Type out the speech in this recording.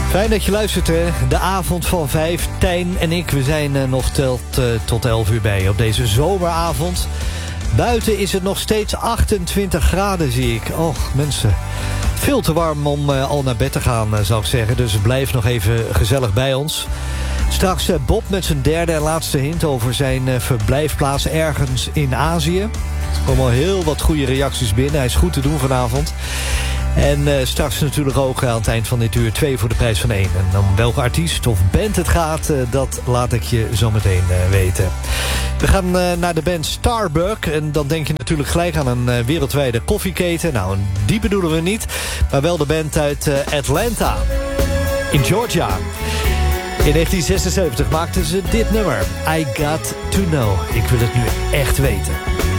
Fijn dat je luistert, hè. De avond van 5. Tijn en ik, we zijn nog tot 11 uur bij op deze zomeravond. Buiten is het nog steeds 28 graden, zie ik. Och, mensen. Veel te warm om al naar bed te gaan, zou ik zeggen. Dus blijf nog even gezellig bij ons. Straks Bob met zijn derde en laatste hint over zijn verblijfplaats ergens in Azië. Er komen al heel wat goede reacties binnen. Hij is goed te doen vanavond. En straks natuurlijk ook aan het eind van dit uur 2 voor de prijs van 1. En om welke artiest of band het gaat, dat laat ik je zo meteen weten. We gaan naar de band Starbuck. En dan denk je natuurlijk gelijk aan een wereldwijde koffieketen. Nou, die bedoelen we niet. Maar wel de band uit Atlanta. In Georgia. In 1976 maakten ze dit nummer. I Got To Know. Ik wil het nu echt weten.